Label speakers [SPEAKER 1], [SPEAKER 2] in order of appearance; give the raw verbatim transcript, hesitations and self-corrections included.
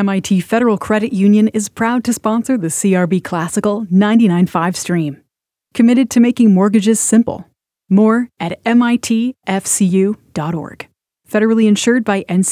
[SPEAKER 1] M I T Federal Credit Union is proud to sponsor the C R B Classical ninety-nine point five stream. Committed to making mortgages simple. More at M I T F C U dot org. Federally insured by N C